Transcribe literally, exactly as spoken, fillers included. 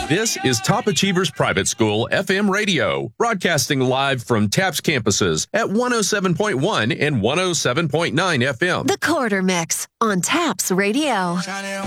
This is Top Achievers Private School F M Radio, broadcasting live from TAPS campuses at one oh seven point one and one oh seven point nine F M. The Quarter Mix on TAPS Radio.